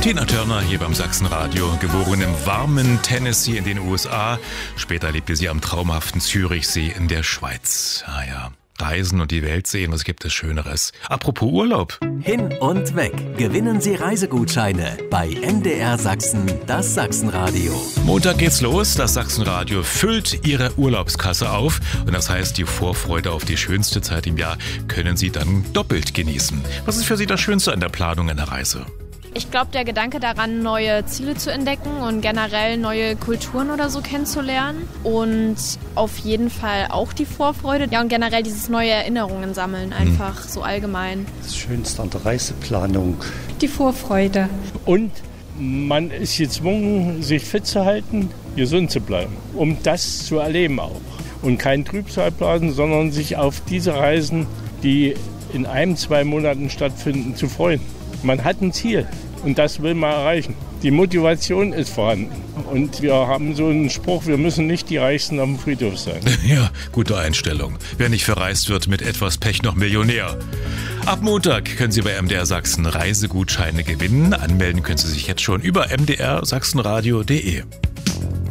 Tina Turner hier beim Sachsenradio, geboren im warmen Tennessee in den USA. Später lebte sie am traumhaften Zürichsee in der Schweiz. Ah ja, reisen und die Welt sehen, was gibt es Schöneres? Apropos Urlaub. Hin und weg. Gewinnen Sie Reisegutscheine bei MDR Sachsen, das Sachsenradio. Montag geht's los. Das Sachsenradio füllt Ihre Urlaubskasse auf. Und das heißt, die Vorfreude auf die schönste Zeit im Jahr können Sie dann doppelt genießen. Was ist für Sie das Schönste an der Planung einer Reise? Ich glaube, der Gedanke daran, neue Ziele zu entdecken und generell neue Kulturen oder so kennenzulernen. Und auf jeden Fall auch die Vorfreude. Ja, und generell dieses neue Erinnerungen sammeln, einfach so allgemein. Das Schönste an der Reiseplanung. Die Vorfreude. Und man ist gezwungen, sich fit zu halten, gesund zu bleiben, um das zu erleben auch. Und kein Trübsal blasen, sondern sich auf diese Reisen, die in 1-2 Monaten stattfinden, zu freuen. Man hat ein Ziel und das will man erreichen. Die Motivation ist vorhanden. Und wir haben so einen Spruch, wir müssen nicht die Reichsten am Friedhof sein. Ja, gute Einstellung. Wer nicht verreist, wird mit etwas Pech noch Millionär. Ab Montag können Sie bei MDR Sachsen Reisegutscheine gewinnen. Anmelden können Sie sich jetzt schon über mdrsachsenradio.de.